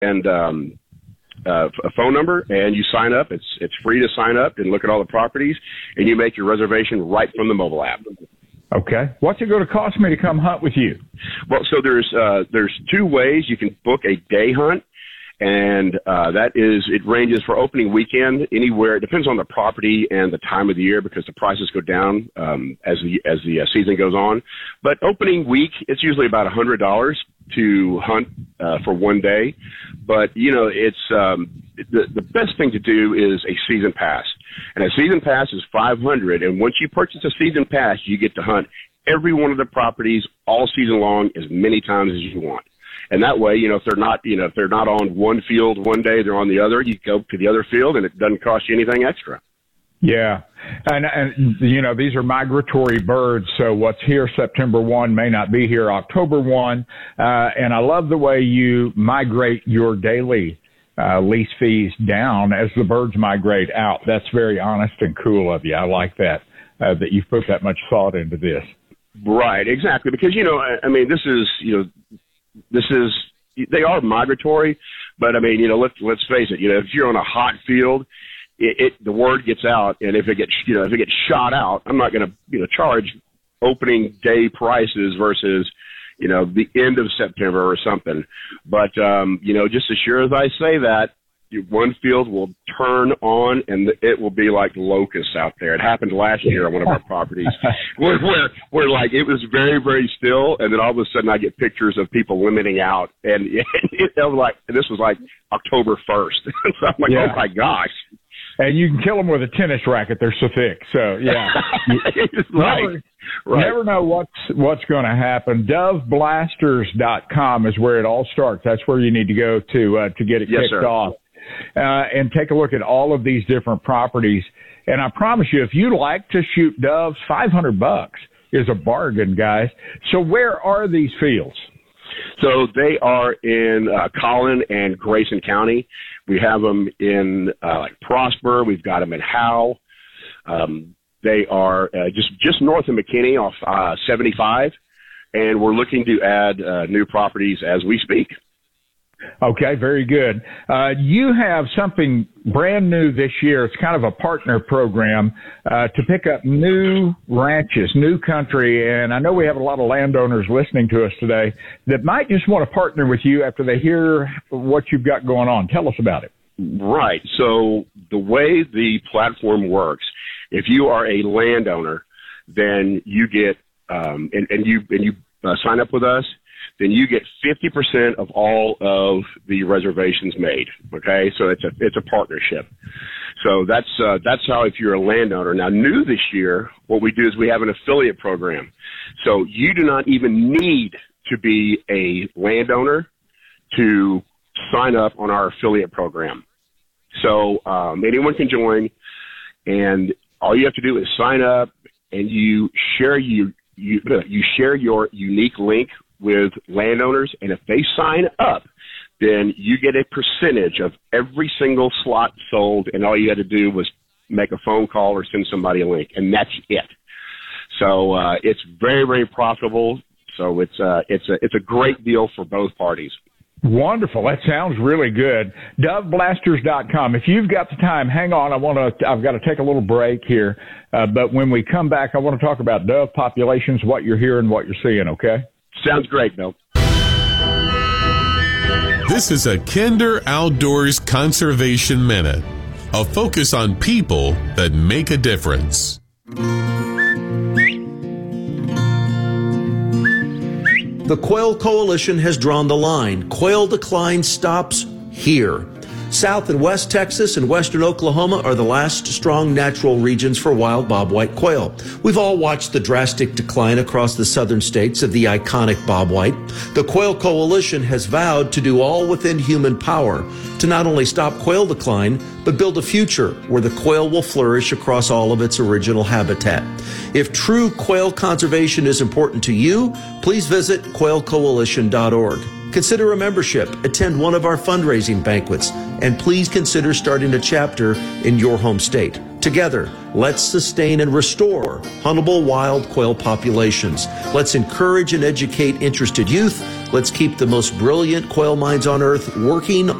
and a phone number, and you sign up. It's free to sign up and look at all the properties, and you make your reservation right from the mobile app. Okay. What's it going to cost me to come hunt with you? Well, so there's two ways you can book a day hunt. And it ranges for opening weekend anywhere. It depends on the property and the time of the year because the prices go down as the season goes on. But opening week, it's usually about $100 to hunt for one day. But it's the best thing to do is a season pass, and a season pass is $500. And once you purchase a season pass, you get to hunt every one of the properties all season long, as many times as you want. And that way, if they're not on one field one day, they're on the other. You go to the other field, and it doesn't cost you anything extra. Yeah, and these are migratory birds, so what's here September 1 may not be here October 1. And I love the way you migrate your daily lease fees down as the birds migrate out. That's very honest and cool of you. I like that you've put that much thought into this. Right, exactly, because they are migratory, but let's face it. If you're on a hot field, the word gets out, and if it gets shot out, I'm not going to charge opening day prices versus the end of September or something. But just as sure as I say that, one field will turn on, and it will be like locusts out there. It happened last year on one of our properties where like it was very, very still, and then all of a sudden I get pictures of people limiting out, and this was like October 1st. So I'm like, Oh my gosh. And you can kill them with a tennis racket. They're so thick. So, yeah. Right. Never know what's going to happen. DoveBlasters.com is where it all starts. That's where you need to go to get it kicked off. And take a look at all of these different properties. And I promise you, if you like to shoot doves, $500 is a bargain, guys. So where are these fields? So they are in Collin and Grayson County. We have them in like Prosper. We've got them in Howe. They are just north of McKinney off 75, and we're looking to add new properties as we speak. Okay, very good. You have something brand new this year. It's kind of a partner program to pick up new ranches, new country. And I know we have a lot of landowners listening to us today that might just want to partner with you after they hear what you've got going on. Tell us about it. Right. So the way the platform works, if you are a landowner, then you get and you sign up with us, then you get 50% of all of the reservations made. Okay, so it's a partnership. So that's how, if you're a landowner. Now, new this year, what we do is we have an affiliate program. So you do not even need to be a landowner to sign up on our affiliate program. So anyone can join, and all you have to do is sign up, and you share your unique link with landowners, and if they sign up, then you get a percentage of every single slot sold, and all you had to do was make a phone call or send somebody a link, and that's it. So it's very, very profitable. So it's a great deal for both parties. Wonderful. That sounds really good. DoveBlasters.com. If you've got the time, hang on. I've got to take a little break here. But when we come back, I want to talk about dove populations, what you're hearing, what you're seeing, okay? Sounds great, Bill. This is a Kinder Outdoors Conservation Minute, a focus on people that make a difference. The Quail Coalition has drawn the line. Quail decline stops here. South and West Texas and Western Oklahoma are the last strong natural regions for wild bobwhite quail. We've all watched the drastic decline across the southern states of the iconic bobwhite. The Quail Coalition has vowed to do all within human power to not only stop quail decline, but build a future where the quail will flourish across all of its original habitat. If true quail conservation is important to you, please visit quailcoalition.org. Consider a membership, attend one of our fundraising banquets, and please consider starting a chapter in your home state. Together, let's sustain and restore huntable wild quail populations. Let's encourage and educate interested youth Let's keep the most brilliant quail minds on earth working